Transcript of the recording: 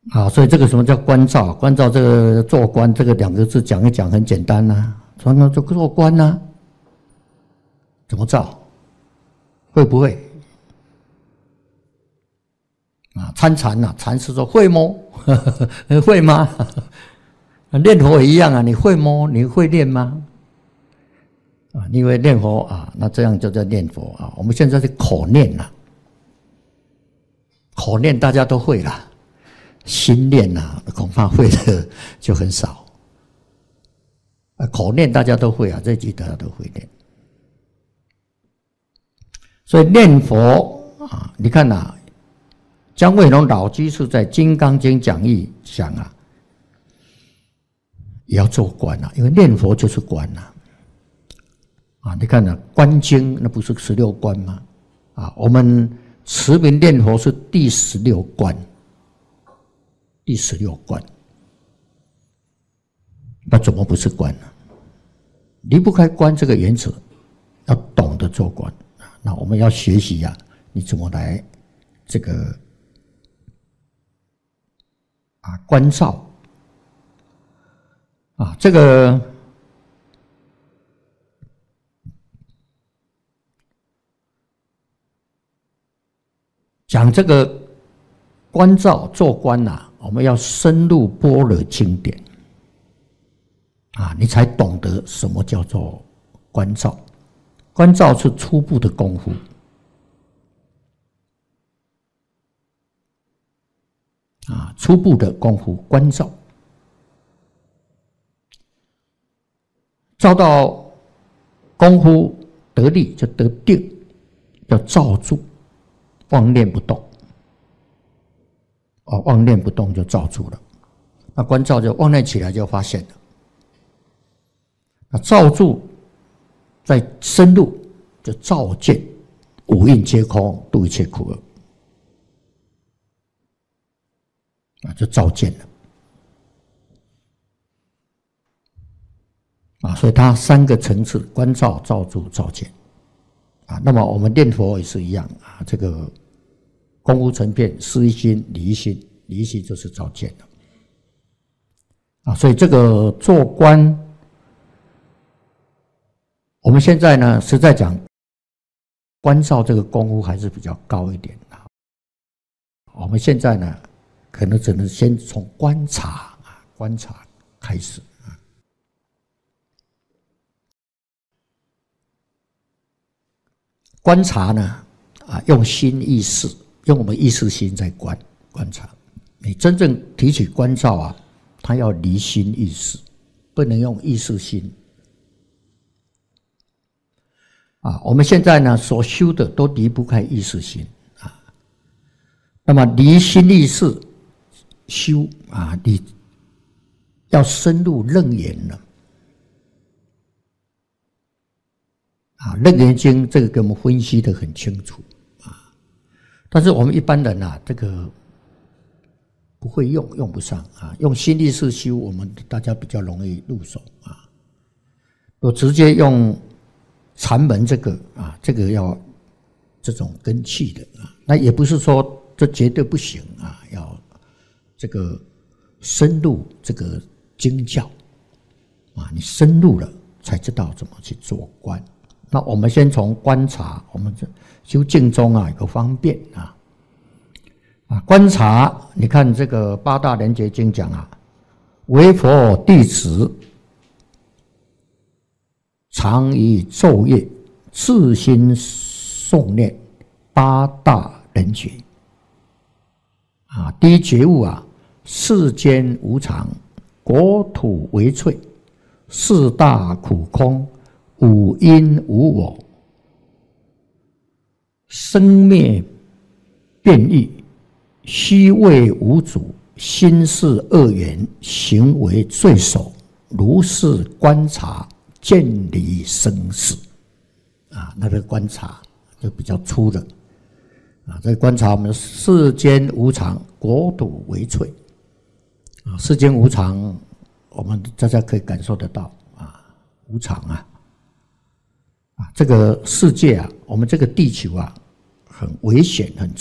啊，所以这个什么叫观照？观照这个做观这个两个字讲一讲很简单呐，常常就做观呐，怎么照？会不会？啊，参禅呐，禅师说会摸，会吗？念佛也一样啊，你会摸，你会念吗？啊，你会念佛啊，那这样就叫念佛啊。我们现在是口念呐，口念大家都会啦。心念呐，恐怕会的就很少。口念大家都会啊，这句大家都会念。所以念佛啊，你看呐，姜惠龙老居士在《金刚经》讲义讲啊，也要做观啊，因为念佛就是观呐。啊，你看呐，观经那不是16观吗？啊，我们持名念佛是第16观。第16观，那怎么不是观呢？离不开观这个原则，要懂得做观。那我们要学习啊，你怎么来这个啊观照啊？这个讲这个观照做观呐。我们要深入般若经典啊，你才懂得什么叫做观照。观照是初步的功夫啊，初步的功夫观照，照到功夫得力就得定，叫照住，妄念不动。哦，妄念不动就照住了，那观照就妄念起来就发现了，那照住再深入就照见五蕴皆空，度一切苦厄，啊，就照见了，啊，所以它3个层次：观照、照住、照见，啊，那么我们念佛也是一样啊，这个。功夫成片，思一心、理一心，理一心就是照见了啊。所以这个做观，我们现在呢是在讲观照这个功夫还是比较高一点啊。我们现在呢，可能只能先从观察开始啊。观察呢，啊，用心意识。用我们意识心在观察，你真正提起观照啊，它要离心意识，不能用意识心啊。我们现在呢所修的都离不开意识心啊。那么离心意识修啊，你要深入楞严了啊。楞严经这个给我们分析得很清楚。但是我们一般人啊，这个不会用不上啊。用心力式修，我们大家比较容易入手啊。我直接用禅门这个啊，这个要这种根器的啊，那也不是说这绝对不行啊，要这个深入这个经教啊，你深入了才知道怎么去做观。那我们先从观察，我们修净宗啊有个方便啊，观察，你看这个八大莲觉经讲啊，为佛弟子常以昼夜自心诵念八大莲觉啊，第一觉悟啊，世间无常，国土为脆，四大苦空，五阴无我，生灭变异，虚位无主，心事恶缘，行为罪首，如是观察，见离生死啊，那个观察就比较粗的啊。这个观察我们世间无常，国土为脆啊，世间无常，我们大家可以感受得到啊，无常啊。这个世界啊，我们这个地球啊，很危险，很